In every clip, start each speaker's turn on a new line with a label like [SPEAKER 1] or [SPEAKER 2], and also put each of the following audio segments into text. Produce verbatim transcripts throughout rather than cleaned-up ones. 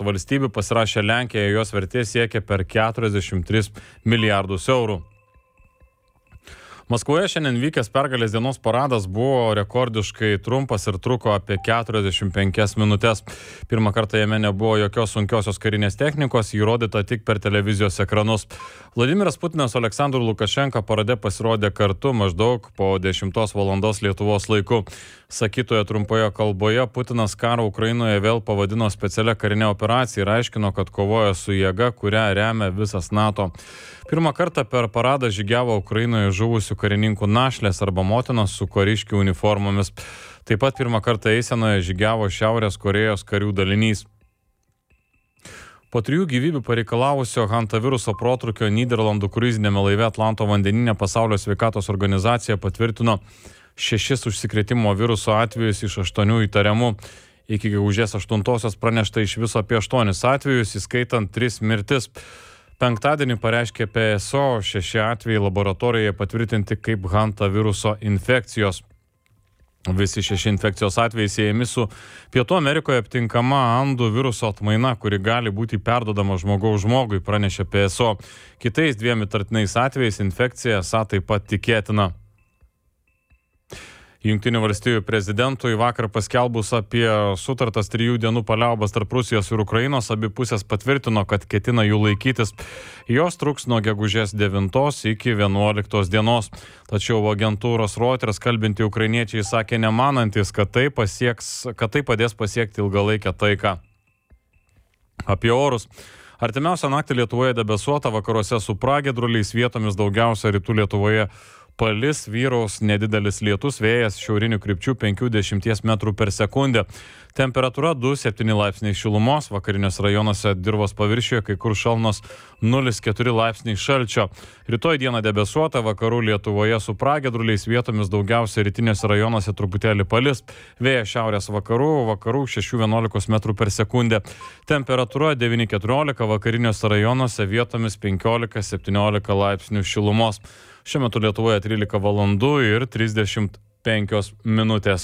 [SPEAKER 1] valstybių pasirašė Lenkija, jos vertė siekia per keturiasdešimt tris milijardus eurų. Maskvoje šiandien vykęs pergalės dienos paradas buvo rekordiškai trumpas ir truko apie keturiasdešimt penkias minutės. Pirmą kartą jame nebuvo jokios sunkiosios karinės technikos, jį rodyta tik per televizijos ekranus. Vladimiras Putinas su Aleksandru Lukašenka parade pasirodė kartu maždaug po dešimtos valandos Lietuvos laiku. Sakytoje trumpoje kalboje Putinas karą Ukrainoje vėl pavadino specialia karinė operacija ir aiškino, kad kovoja su jėga, kurią remia visas NATO. Pirmą kartą per paradą žygiavo Ukrainoje žuvusių karininkų našlės arba motinos su kariškių uniformomis. Taip pat pirmą kartą eisenoje žygiavo Šiaurės Korėjos karių dalinys. Po trijų gyvybių pareikalavusio hantaviruso protrūkio Nyderlandų kruizinėme laive Atlanto vandenyne Pasaulio sveikatos organizacija patvirtino šešis užsikrėtimo viruso atvejus iš aštuonių įtariamų. Iki gegužės aštuntosios pranešta iš viso apie aštuonis atvejus, įskaitant tris mirtis. Penktadienį pareiškė P S O, šeši atvejai laboratorijoje patvirtinti kaip hantaviruso infekcijos. Visi šeši infekcijos atvejai siejami su Pietų Amerikoje aptinkama andų viruso atmaina, kuri gali būti perduodama žmogaus žmogui, pranešė P S O. Kitais dviem įtartinais atvejais infekcija esą taip pat tikėtina. Jungtinių valstijų prezidentui vakar paskelbus apie sutartas trijų dienų paliaubas tarp Rusijos ir Ukrainos, abi pusės patvirtino, kad ketina jų laikytis. Jos truks nuo gegužės devintos iki vienuoliktos dienos. Tačiau agentūros Reuters kalbinti ukrainiečiai sakė nemanantis, kad tai, pasieks, kad tai padės pasiekti ilgalaikę taiką. Apie orus. Artimiausią naktį Lietuvoje debesuota, vakaruose su pragiedruliais, vietomis daugiausia rytų Lietuvoje palis, vyraus nedidelis lietus, vėjas šiaurinių krypčių penki dešimties metrų per sekundę. Temperatūra du septyni laipsniai šilumos, vakariniuose rajonuose dirvos paviršiuje, kai kur šalnos nulis keturi laipsniai šalčio. Rytoj dieną debesuota, vakarų Lietuvoje su pragiedruliais, vietomis daugiausia rytiniuose rajonuose truputėlį palis, vėjas šiaurės vakarų, vakarų šeši vienuolika metrų per sekundę. Temperatūra devyni keturiolika, vakariniuose rajonuose vietomis penkiolika septyniolika laipsnių šilumos. Šiuo metu Lietuvoje trylika valandų ir trisdešimt penkios minutės.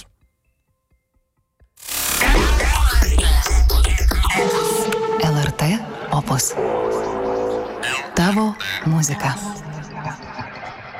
[SPEAKER 2] L R T Opus. Tavo muzika.